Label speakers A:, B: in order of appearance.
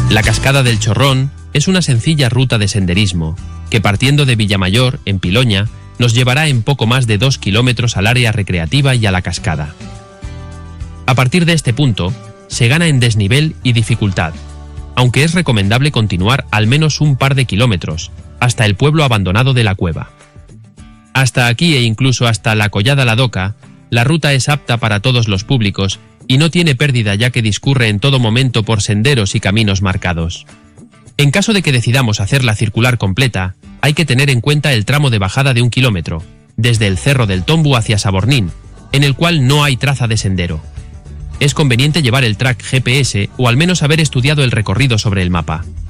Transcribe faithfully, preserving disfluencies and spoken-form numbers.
A: La Cascada del Chorrón es una sencilla ruta de senderismo que, partiendo de Villamayor, en Piloña, nos llevará en poco más de dos kilómetros al área recreativa y a la cascada. A partir de este punto, se gana en desnivel y dificultad, aunque es recomendable continuar al menos un par de kilómetros, hasta el pueblo abandonado de la Cueva. Hasta aquí e incluso hasta la Collada La Doca, la ruta es apta para todos los públicos y no tiene pérdida ya que discurre en todo momento por senderos y caminos marcados. En caso de que decidamos hacer la circular completa, hay que tener en cuenta el tramo de bajada de un kilómetro, desde el Cerro del Tombu hacia Sabornín, en el cual no hay traza de sendero. Es conveniente llevar el track G P S o al menos haber estudiado el recorrido sobre el mapa.